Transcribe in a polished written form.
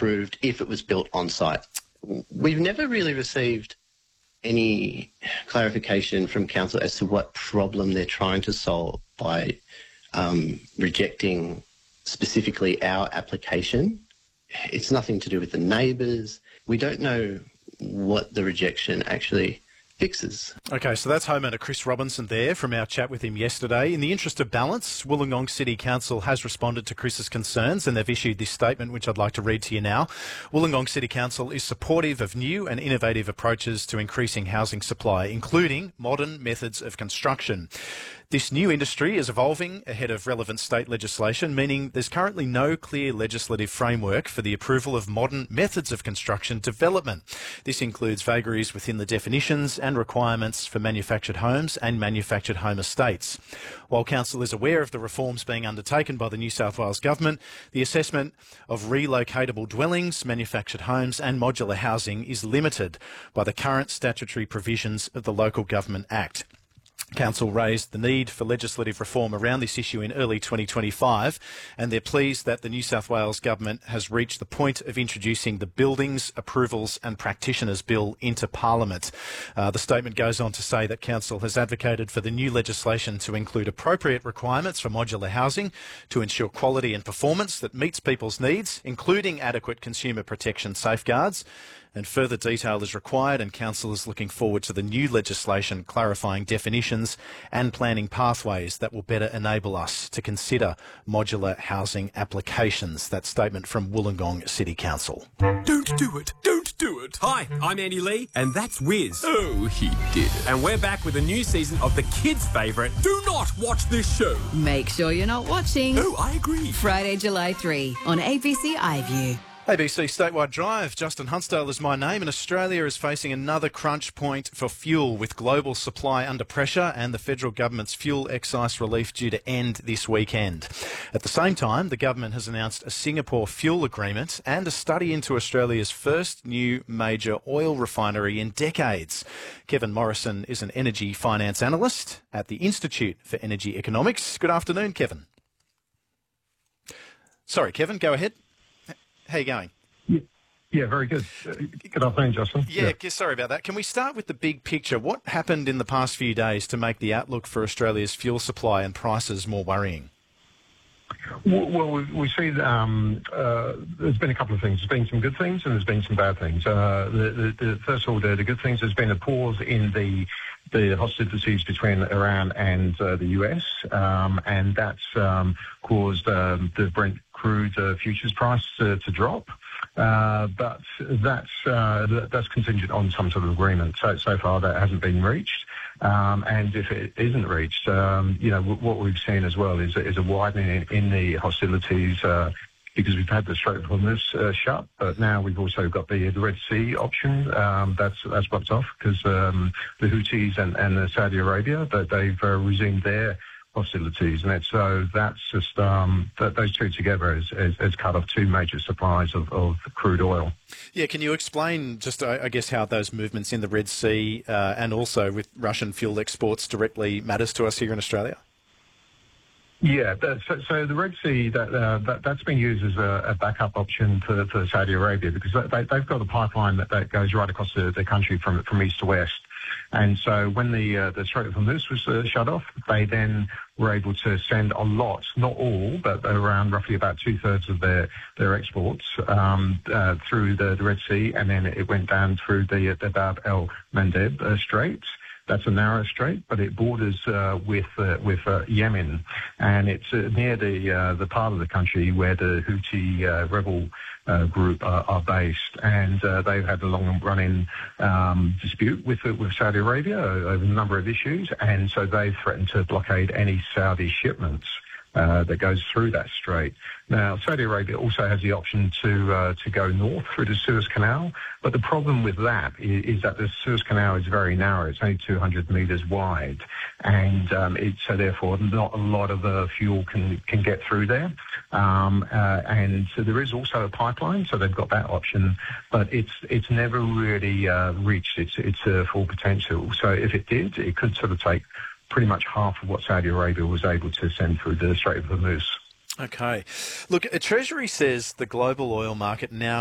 approved if it was built on site. We've never really received any clarification from council as to what problem they're trying to solve by rejecting specifically our application. It's nothing to do with the neighbours. We don't know what the rejection actually fixes. Okay, so that's Home Owner Chris Robinson there from our chat with him yesterday. In the interest of balance, Wollongong City Council has responded to Chris's concerns and they've issued this statement, which I'd like to read to you now. Wollongong City Council is supportive of new and innovative approaches to increasing housing supply, including modern methods of construction. This new industry is evolving ahead of relevant state legislation, meaning there's currently no clear legislative framework for the approval of modern methods of construction development. This includes vagaries within the definitions and requirements for manufactured homes and manufactured home estates. While Council is aware of the reforms being undertaken by the New South Wales Government, the assessment of relocatable dwellings, manufactured homes and modular housing is limited by the current statutory provisions of the Local Government Act. Council raised the need for legislative reform around this issue in early 2025, and they're pleased that the New South Wales Government has reached the point of introducing the Buildings, Approvals and Practitioners Bill into Parliament. The statement goes on to say that Council has advocated for the new legislation to include appropriate requirements for modular housing to ensure quality and performance that meets people's needs, including adequate consumer protection safeguards. And further detail is required, and Council is looking forward to the new legislation clarifying definitions and planning pathways that will better enable us to consider modular housing applications. That statement from Wollongong City Council. Don't do it. Don't do it. Hi, I'm Andy Lee, and that's Wiz. Oh, he did it. And we're back with a new season of the kids' favourite, Do Not Watch This Show. Make sure you're not watching. Oh, I agree. Friday, July 3 on ABC iView. ABC Statewide Drive. Justin Huntsdale is my name, and Australia is facing another crunch point for fuel with global supply under pressure and the federal government's fuel excise relief due to end this weekend. At the same time, the government has announced a Singapore fuel agreement and a study into Australia's first new major oil refinery in decades. Kevin Morrison is an energy finance analyst at the Institute for Energy Economics. Good afternoon, Kevin. Sorry, Kevin, go ahead. How are you going? Yeah, very good. Good afternoon, Justin. Yeah, sorry about that. Can we start with the big picture? What happened in the past few days to make the outlook for Australia's fuel supply and prices more worrying? Well, we see there's been a couple of things. There's been some good things and there's been some bad things. First of all, the good things, there's been a pause in the hostilities between Iran and the US, and that's caused the Brent crude futures price to drop. But that's contingent on some sort of agreement. So far that hasn't been reached. And if it isn't reached, what we've seen as well is a widening in the hostilities because we've had the Strait of Hormuz shut, but now we've also got the Red Sea option that's blocked off because the Houthis and Saudi Arabia, they've resumed their hostilities, and that's just those two together has cut off two major supplies of crude oil. Yeah, can you explain just, I guess, how those movements in the Red Sea and also with Russian fuel exports directly matters to us here in Australia? Yeah, so the Red Sea, that's been used as a backup option for Saudi Arabia because they've got a pipeline that goes right across the country from east to west. And so when the Strait of Hormuz was shut off, they then were able to send a lot, not all, but around roughly about 2/3 of their exports through the Red Sea, and then it went down through the Bab el Mandeb Strait. That's a narrow strait, but it borders with Yemen, and it's near the part of the country where the Houthi rebel group are based, and they've had a long-running dispute with Saudi Arabia over a number of issues, and so they've threatened to blockade any Saudi shipments that goes through that strait. Now, Saudi Arabia also has the option to go north through the Suez Canal, but the problem with that is that the Suez Canal is very narrow. It's only 200 metres wide, and so therefore not a lot of fuel can get through there. And so there is also a pipeline, so they've got that option, but it's never really reached its full potential. So if it did, it could sort of take pretty much half of what Saudi Arabia was able to send through the Strait of Hormuz. Okay. Look, Treasury says the global oil market now